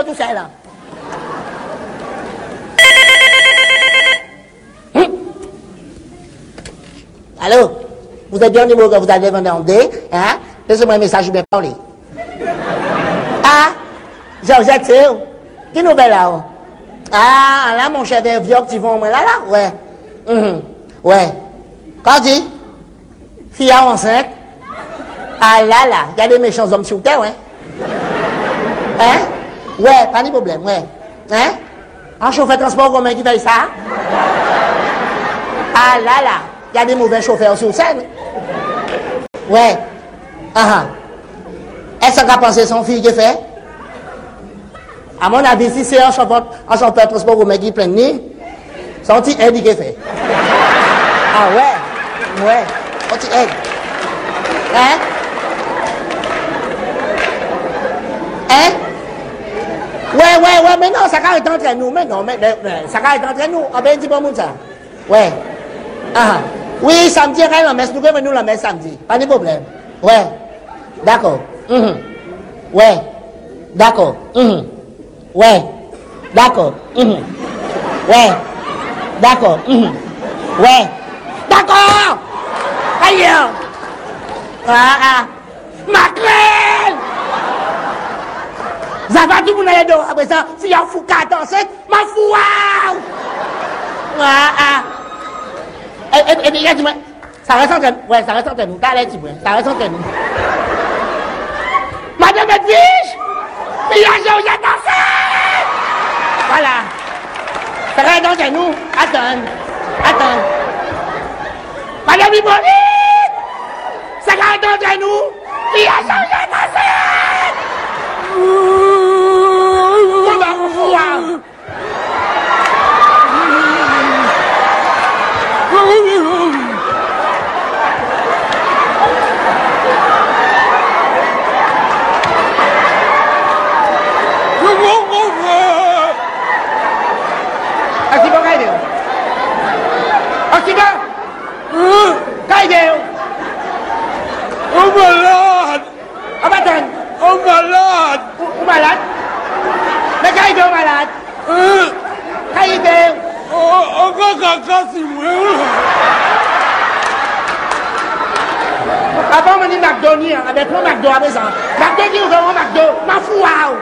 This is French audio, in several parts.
tout ça là. Allô? Vous êtes bien au niveau que vous avez demandé, hein? Laissez-moi un message, je vais parler. Ah! Georgette, c'est où? Qui nouvelle là? Ah, là, mon cher vieux petit vont, là, ouais. Ouais. Quand dit? Fille enceinte? Ah là, il y a des méchants hommes sur terre, ouais. Hein? Ouais, pas de problème, ouais. Hein? Un chauffeur de transport commun qui fait ça? Ah là, il y a des mauvais chauffeurs sur scène. Ouais. Est-ce qu'on a pensé son fille qui fait? À mon avis, si c'est un chauffeur de transport commun qui prend ni, son petit aide qui fait. Ah ouais. Son petit aide. Hein? Ouais, mais non, ça va être entre nous. Mais non, ça va être entre nous. On va dire bon monde ça. Ouais. Oui, samedi, la messe, nous venons la messe samedi. Pas de problème. Ouais. D'accord. Ouais. D'accord. Ouais. D'accord. Ouais. D'accord. Ouais. D'accord. Ailleurs. Macrel. Ça va tout le monde aller dehors. Après ça, si y a un fou 14, ma fou. Et bien, dis-moi, ça reste entre nous. Ouais, ça reste entre nous. T'as l'air, tu vois. Ça reste entre nous. Madame Edwige, il y a Georgette dansé. Voilà. Ça reste entre nous. Attends. Madame Hippolyte, ça reste entre nous. Il y a Georgette dansé. On va voir. I'm malade! Abatan! I'm malade! Malade? Mais quand il est malade? Quand il est... Avant, on dit McDonald's, avec mon McDo à maison. McDo dit ouvre mon McDo, ma fou,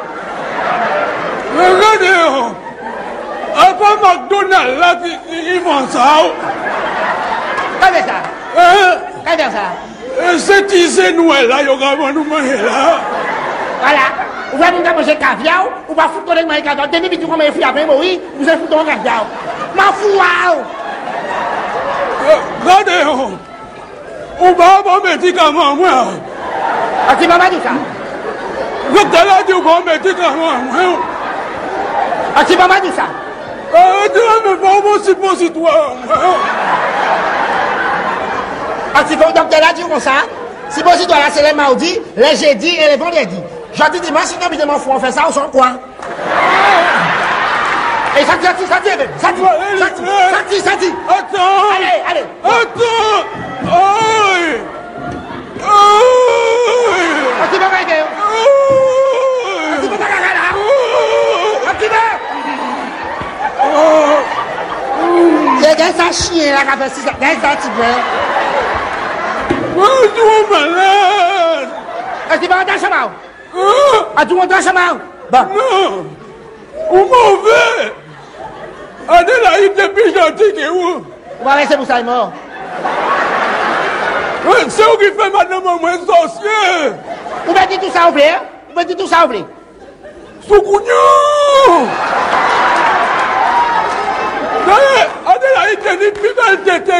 regardez, avant McDonald's, là, ils font ça. Qu'est-ce que ça? Qu'est-ce que ça? C'est tisé Noël, là, il y aura nous manger là. Voilà. Vous allez manger caviar, ou pas foutre avec moi caviar. Dès que tu commences à faire après, oui, vous allez foutre caviar. Ma fou, regardez, on va avoir un médicament, moi. Ah, tu m'as pas dit ça? Docteur a dit qu'on va un médicament, moi. Ah, tu m'as pas dit ça? Tu vas me voir mon suppositoire, moi. Ah, tu vois, docteur a dit comme ça? Suppositoire là, c'est les mardis, les jeudis et les vendredis. Jeudi, dimanche, si tu me fous, on fait ça, on s'en quoi? Et ça dit. Attends. Allez. Attends. Aïe. Ah, tu vas regarder. Ah, tu vas regarder là. Ah, tu vas. C'est un chien là qui a fait ça. C'est ça, tu veux. Tu es malade. Ah, tu vas rentrer chez moi. Ah, tu rentres chez moi. Bon. Non. Ou mauvais. Adélaïde, depuis gentil, t'es où? On va rester pour ça, il est mort. C'est où qui fait madame moi sorcier? Vous me dites tout ça, vous plaît? Vous me dites tout ça, vous plaît? Soukougnou! Adélaïde, t'es une plus belle tête.